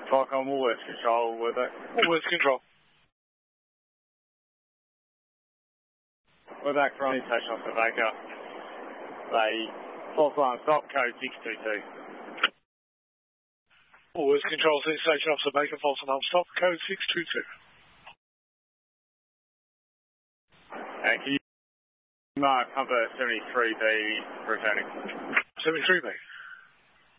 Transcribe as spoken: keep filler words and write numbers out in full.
Falcon Woolworths Control, with it. Woolworths Control. We're back from Station Officer Baker. They false alarm stop, code six two two. Woolworths Control, Station Officer Baker, false alarm stop, code six two two. And can you mark number seventy-three B returning? seventy-three B.